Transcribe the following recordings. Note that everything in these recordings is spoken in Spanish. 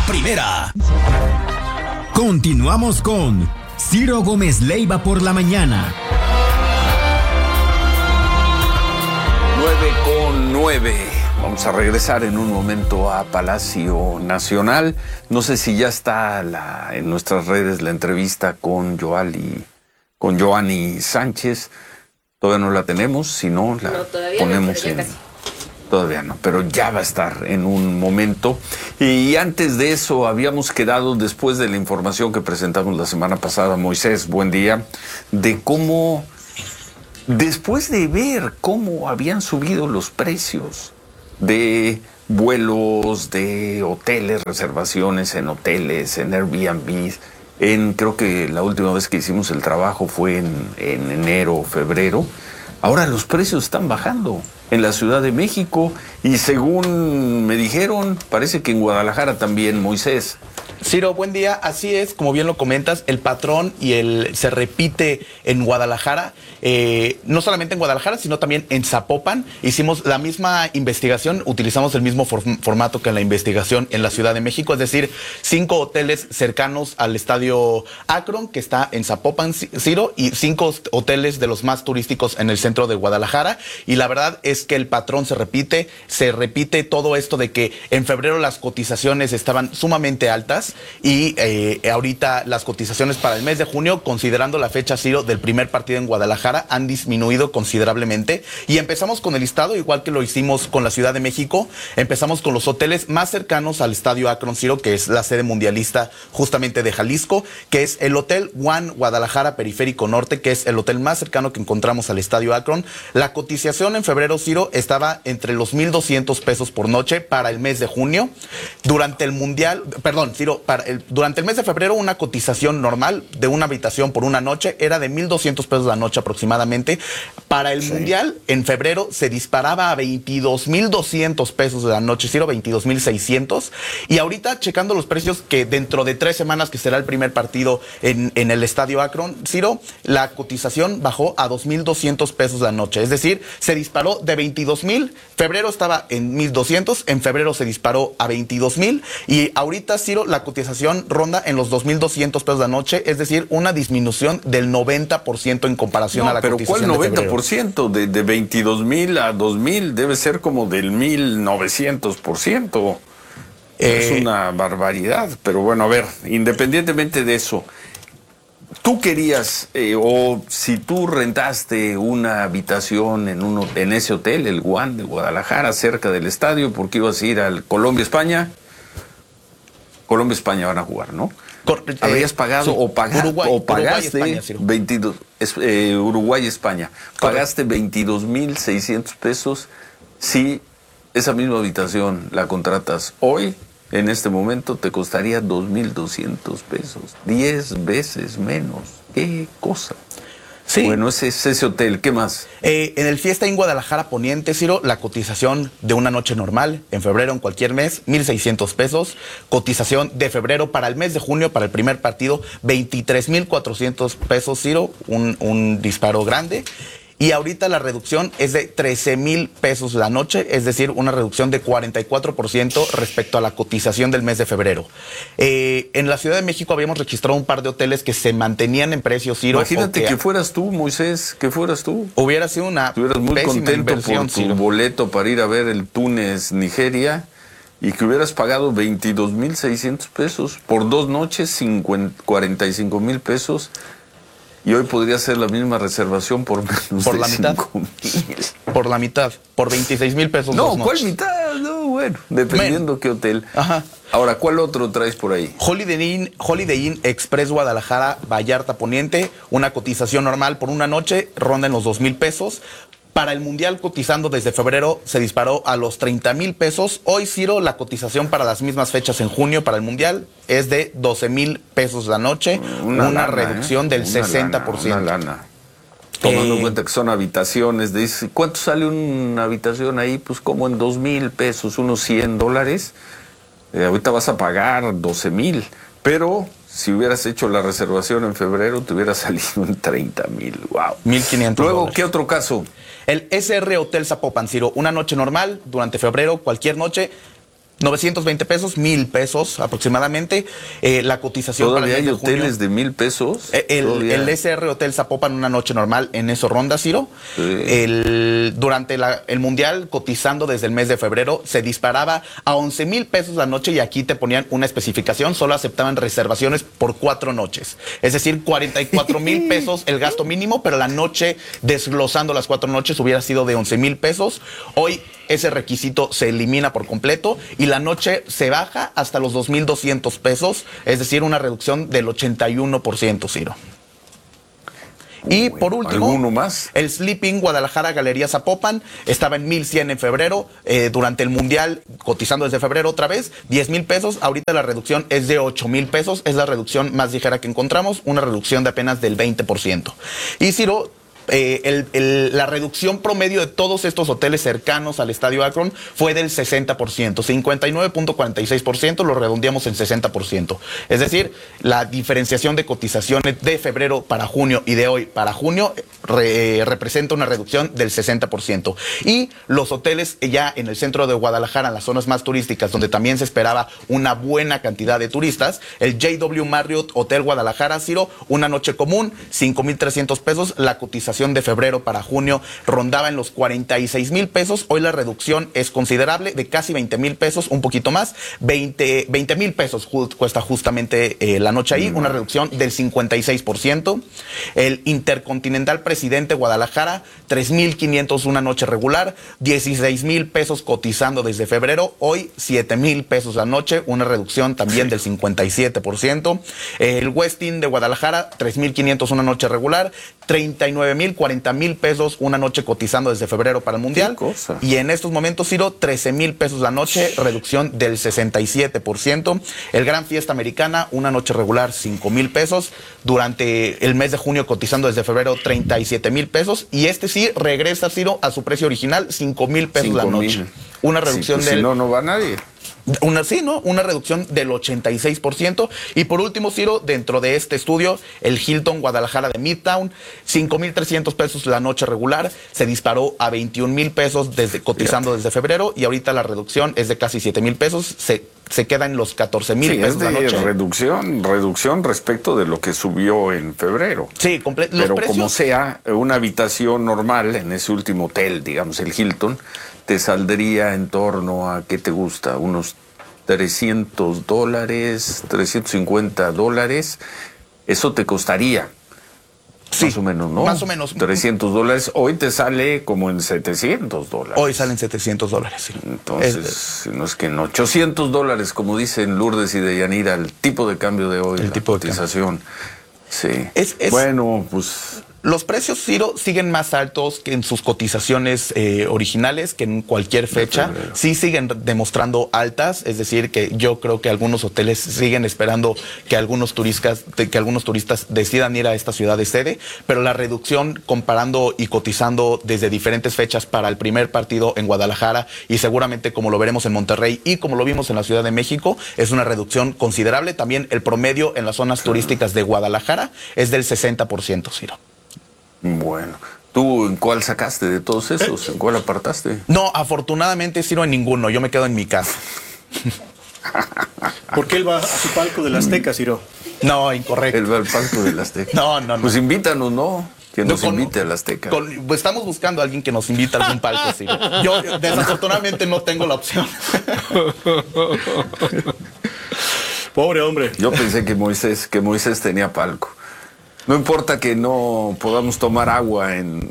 primera. Continuamos con Ciro Gómez Leiva por la mañana. 9:09. Vamos a regresar en un momento a Palacio Nacional. No sé si ya está en nuestras redes la entrevista con Joanny Sánchez. Todavía no la tenemos, si no la ponemos Todavía no, pero ya va a estar en un momento. Y antes de eso habíamos quedado, después de la información que presentamos la semana pasada, Moisés, buen día, de cómo, después de ver cómo habían subido los precios de vuelos, de hoteles, reservaciones en hoteles, en Airbnb, creo que la última vez que hicimos el trabajo fue en enero o febrero. Ahora los precios están bajando en la Ciudad de México y según me dijeron, parece que en Guadalajara también, Moisés. Ciro, buen día. Así es, como bien lo comentas, el patrón se repite en Guadalajara, no solamente en Guadalajara, sino también en Zapopan. Hicimos la misma investigación, utilizamos el mismo formato que en la investigación en la Ciudad de México, es decir, 5 hoteles cercanos al estadio Akron, que está en Zapopan, Ciro, y 5 hoteles de los más turísticos en el centro de Guadalajara. Y la verdad es que el patrón se repite todo esto de que en febrero las cotizaciones estaban sumamente altas. Y ahorita las cotizaciones para el mes de junio, considerando la fecha, Ciro, del primer partido en Guadalajara, han disminuido considerablemente. Y empezamos con el listado, igual que lo hicimos con la Ciudad de México. Empezamos con los hoteles más cercanos al estadio Akron, Ciro, que es la sede mundialista justamente de Jalisco, que es el Hotel One Guadalajara Periférico Norte, que es el hotel más cercano que encontramos al estadio Akron. La cotización en febrero, Ciro, estaba entre los 1,200 pesos por noche para el mes de junio. Durante el mundial, perdón, Ciro, durante el mes de febrero, una cotización normal de una habitación por una noche era de 1,200 pesos la noche aproximadamente. Para el mundial, en febrero, se disparaba a 22,200 pesos de la noche, Ciro, 22,600. Y ahorita, checando los precios, que dentro de 3 semanas, que será el primer partido en el estadio Akron, Ciro, la cotización bajó a 2,200 pesos la noche. Es decir, se disparó de 22,000. Febrero estaba en 1,200, en febrero se disparó a 22,000. Y ahorita, Ciro, la cotización ronda en los 2,200 pesos la noche, es decir, una disminución del 90% en comparación a la cotización de febrero. ¿Pero cuál 90%? De 22,000 a 2,000 debe ser como del 1,900%. Es una barbaridad, pero bueno, a ver, independientemente de eso, tú querías, o si tú rentaste una habitación en ese hotel, el One de Guadalajara, cerca del estadio, porque ibas a ir al Colombia-España van a jugar, ¿no? Habrías pagado sí, o pagaste Uruguay, España, 22, Uruguay-España. Pagaste 22,600 pesos. Si esa misma habitación la contratas hoy, en este momento te costaría 2,200 pesos. 10 veces menos. ¡Qué cosa! Sí. Bueno, ese es ese hotel. ¿Qué más? En el Fiesta Inn Guadalajara Poniente, Ciro, la cotización de una noche normal, en febrero, en cualquier mes, 1,600 pesos. Cotización de febrero para el mes de junio, para el primer partido, 23,400 pesos, Ciro, un disparo grande. Y ahorita la reducción es de 13,000 pesos la noche, es decir, una reducción de 44% respecto a la cotización del mes de febrero. En la Ciudad de México habíamos registrado un par de hoteles que se mantenían en precios, Ciro. Imagínate que fueras tú, Moisés, que fueras tú. Hubiera sido una Estuvieras muy contento por tu boleto para ir a ver el Túnez-Nigeria y que hubieras pagado 22,600 pesos por 2 noches, 45,000 pesos. Y hoy podría ser la misma reservación por menos por de la mitad. 5,000. Por la mitad, por 26,000 pesos. No, ¿cuál mitad? No, bueno, dependiendo qué hotel. Ajá. Ahora, ¿cuál otro traes por ahí? Holiday Inn Express Guadalajara, Vallarta Poniente, una cotización normal por una noche, ronda en los 2,000 pesos. Para el Mundial, cotizando desde febrero, se disparó a los 30,000 pesos. Hoy, Ciro, la cotización para las mismas fechas en junio para el Mundial es de 12,000 pesos la noche, una reducción del 60%. Una lana. Tomando en cuenta que son habitaciones, dice, ¿cuánto sale una habitación ahí? Pues como en 2,000 pesos, unos $100. Ahorita vas a pagar 12,000, pero si hubieras hecho la reservación en febrero, te hubiera salido en 30,000. Wow. $1,500. Luego, ¿qué otro caso? El SR Hotel Zapopan, Ciro, una noche normal durante febrero, cualquier noche, 920 pesos, 1,000 pesos aproximadamente. La cotización ¿Todavía para el hay mes de junio, hoteles de 1,000 pesos? el SR Hotel Zapopan, una noche normal, en eso ronda, Ciro. Sí. Durante el Mundial, cotizando desde el mes de febrero, se disparaba a 11,000 pesos la noche, y aquí te ponían una especificación: solo aceptaban reservaciones por 4 noches. Es decir, 44,000 pesos el gasto mínimo, pero la noche, desglosando las 4 noches, hubiera sido de 11,000 pesos. Hoy ese requisito se elimina por completo y la noche se baja hasta los 2,200 pesos, es decir, una reducción del 81%, Ciro. Y por último, ¿alguno más? El Sleeping Guadalajara Galería Zapopan estaba en 1,100 en febrero, durante el Mundial, cotizando desde febrero otra vez, 10,000 pesos, ahorita la reducción es de 8,000 pesos, es la reducción más ligera que encontramos, una reducción de apenas del 20%. Y Ciro, la reducción promedio de todos estos hoteles cercanos al Estadio Akron fue del 60%, 59.46%, lo redondeamos en 60%. Es decir, la diferenciación de cotizaciones de febrero para junio y de hoy para junio representa una reducción del 60%. Y los hoteles ya en el centro de Guadalajara, en las zonas más turísticas, donde también se esperaba una buena cantidad de turistas, el JW Marriott Hotel Guadalajara, Ciro, una noche común, 5,300 pesos, la cotización de febrero para junio rondaba en los 46,000 pesos. Hoy la reducción es considerable, de casi 20,000 pesos, un poquito más. 20,000 pesos cuesta justamente la noche ahí, una reducción del 56%. El Intercontinental Presidente Guadalajara, 3,500 una noche regular, 16,000 pesos cotizando desde febrero. Hoy 7,000 pesos la noche, una reducción también del 57%. El Westin de Guadalajara, 3,500 una noche regular, 39,000, 40,000 pesos una noche cotizando desde febrero para el Mundial. Y en estos momentos, Ciro, 13,000 pesos la noche, reducción del 67%. El Gran Fiesta Americana, una noche regular, 5,000 pesos. Durante el mes de junio, cotizando desde febrero, 37,000 pesos. Y este sí regresa, Ciro, a su precio original, 5,000 pesos la noche. Una reducción del... Si no, no va nadie. Una reducción del 86%. Y por último, Ciro, dentro de este estudio, el Hilton Guadalajara de Midtown, 5,300 pesos la noche regular, se disparó a 21,000 pesos cotizando desde febrero, y ahorita la reducción es de casi 7,000 pesos, se queda en los 14,000 pesos la noche. Reducción respecto de lo que subió en febrero. Sí, pero como sea, una habitación normal en ese último hotel, digamos el Hilton, te saldría en torno a, ¿qué te gusta? Unos $300, $350. Eso te costaría. Sí, más o menos, ¿no? Más o menos. $300. Hoy te sale como en $700. Hoy salen $700, sí. Entonces, no es que en $800, como dicen Lourdes y Deyanira, el tipo de cambio de hoy, el tipo de cotización. Sí. Bueno, pues... Los precios, Ciro, siguen más altos que en sus cotizaciones originales, que en cualquier fecha. Sí siguen demostrando altas, es decir, que yo creo que algunos hoteles siguen esperando que algunos turistas decidan ir a esta ciudad de sede, pero la reducción comparando y cotizando desde diferentes fechas para el primer partido en Guadalajara, y seguramente como lo veremos en Monterrey y como lo vimos en la Ciudad de México, es una reducción considerable. También el promedio en las zonas turísticas de Guadalajara es del 60%, Ciro. Bueno, ¿tú en cuál sacaste de todos esos? ¿En cuál apartaste? No, afortunadamente, Ciro, en ninguno. Yo me quedo en mi casa. Porque él va a su palco del Azteca, Ciro. No, incorrecto. Él va al palco del Azteca. No. Pues invítanos, ¿no? Que nos invite al Azteca. Pues estamos buscando a alguien que nos invite a algún palco, Ciro. Yo, desafortunadamente, no tengo la opción. Pobre hombre. Yo pensé que Moisés tenía palco. No importa que no podamos tomar agua en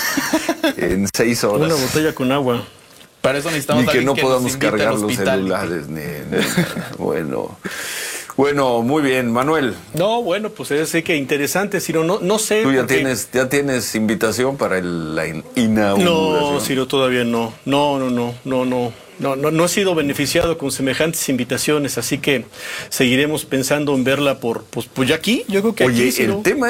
6 horas. Una botella con agua. Para eso necesitamos ni que no podamos cargar los celulares. Bueno, muy bien, Manuel. No, bueno, pues sí que interesante, Ciro. No sé. ¿Tú ya tienes invitación para la inauguración? No, Ciro, todavía no. No he sido beneficiado con semejantes invitaciones, así que seguiremos pensando en verla pues ya aquí. Yo creo que oye, aquí, Ciro. el tema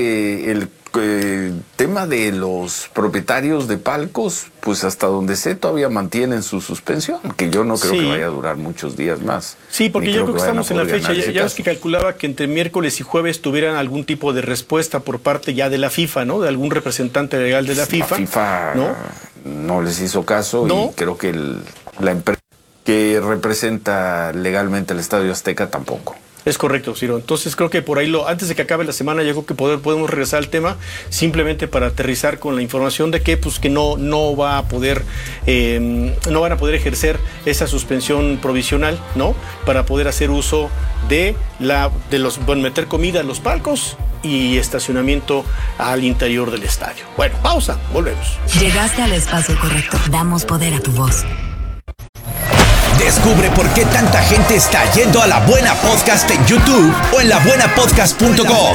el tema de los propietarios de palcos, pues hasta donde sé todavía mantienen su suspensión, que yo no creo que vaya a durar muchos días más. Sí, porque yo creo que estamos en la fecha, ya ves que calculaba que entre miércoles y jueves tuvieran algún tipo de respuesta por parte ya de la FIFA, ¿no? De algún representante legal de la FIFA. La FIFA no les hizo caso, y creo que la empresa que representa legalmente el Estadio Azteca tampoco. Es correcto, Ciro. Entonces creo que por ahí, antes de que acabe la semana, yo creo que podemos regresar al tema, simplemente para aterrizar con la información de que pues que no van a poder ejercer esa suspensión provisional, ¿no? Para poder hacer uso meter comida en los palcos y estacionamiento al interior del estadio. Bueno, pausa, volvemos. Llegaste al espacio correcto. Damos poder a tu voz. Descubre por qué tanta gente está yendo a La Buena Podcast en YouTube o en labuenapodcast.com.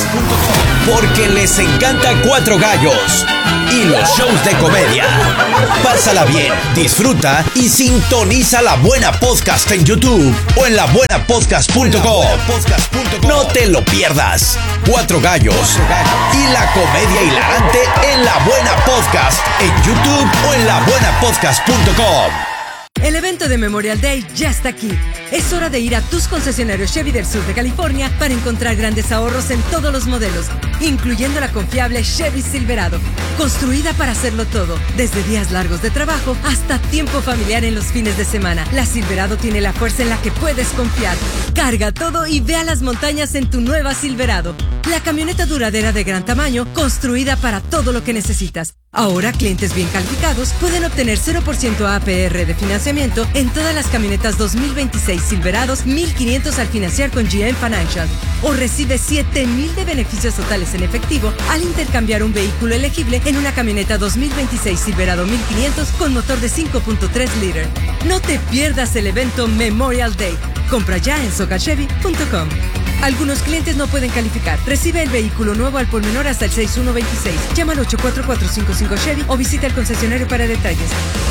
Porque les encanta Cuatro Gallos y los shows de comedia. Pásala bien, disfruta y sintoniza La Buena Podcast en YouTube o en labuenapodcast.com. No te lo pierdas. Cuatro Gallos y la comedia hilarante en La Buena Podcast en YouTube o en labuenapodcast.com. El evento de Memorial Day ya está aquí. Es hora de ir a tus concesionarios Chevy del sur de California para encontrar grandes ahorros en todos los modelos, incluyendo la confiable Chevy Silverado, construida para hacerlo todo, desde días largos de trabajo hasta tiempo familiar en los fines de semana. La Silverado tiene la fuerza en la que puedes confiar. Carga todo y ve a las montañas en tu nueva Silverado, la camioneta duradera de gran tamaño, construida para todo lo que necesitas. Ahora, clientes bien calificados pueden obtener 0% APR de financiamiento en todas las camionetas 2026 Silverados, $1,500 al financiar con GM Financial. O recibe $7,000 de beneficios totales en efectivo al intercambiar un vehículo elegible en una camioneta 2026 Silverado 1500 con motor de 5.3 litros. No te pierdas el evento Memorial Day. Compra ya en socachevy.com. Algunos clientes no pueden calificar. Recibe el vehículo nuevo al por menor hasta el 6126. Llama al 84455 Chevy o visita el concesionario para detalles.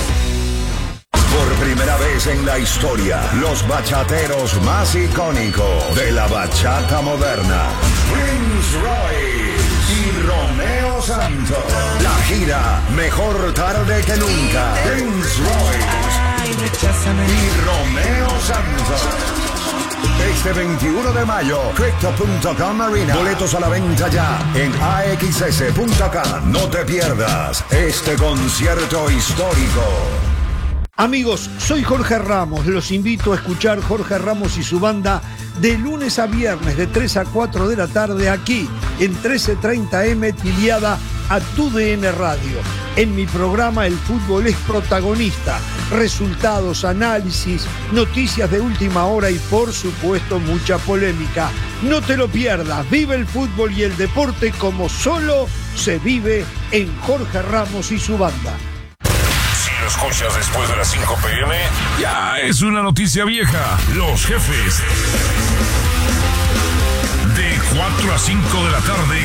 Por primera vez en la historia, los bachateros más icónicos de la bachata moderna, Prince Royce y Romeo Santos. La gira Mejor Tarde que Nunca. Prince Royce y Romeo Santos. Este 21 de mayo, Crypto.com Arena. Boletos a la venta ya en AXS.com. No te pierdas este concierto histórico. Amigos, soy Jorge Ramos. Los invito a escuchar Jorge Ramos y su banda de lunes a viernes de 3 a 4 de la tarde aquí en 1330M Tiliada a TUDN Radio. En mi programa El Fútbol es Protagonista. Resultados, análisis, noticias de última hora y por supuesto mucha polémica. No te lo pierdas. Vive el fútbol y el deporte como solo se vive en Jorge Ramos y su banda. Si lo escuchas después de las 5 p.m., ya es una noticia vieja. Los Jefes. De 4 a 5 de la tarde